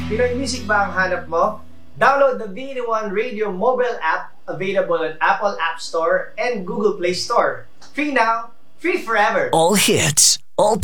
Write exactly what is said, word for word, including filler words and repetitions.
Pinoy Music ba ang hanap mo? Download the B eighty-one Radio mobile app available on Apple App Store and Google Play Store. Free now, free forever. All hits, all